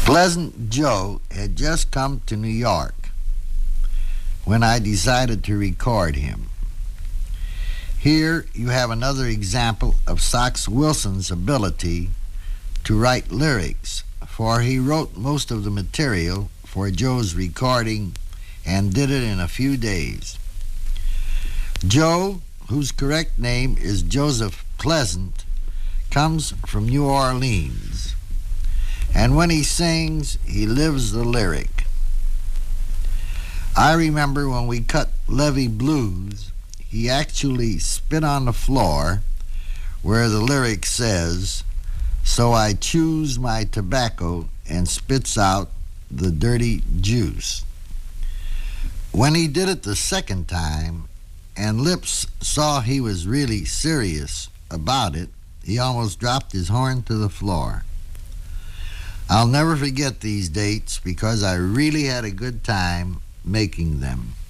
Pleasant Joe had just come to New York when I decided to record him. Here you have another example of Sox Wilson's ability to write lyrics, for he wrote most of the material for Joe's recording and did it in a few days. Joe, whose correct name is Joseph Pleasant, comes from New Orleans, and when he sings, he lives the lyric. I remember when we cut Levee Blues, he actually spit on the floor where the lyric says, "So I chews my tobacco and spits out the dirty juice." When he did it the second time, and Lips saw he was really serious about it, he almost dropped his horn to the floor. I'll never forget these dates because I really had a good time making them.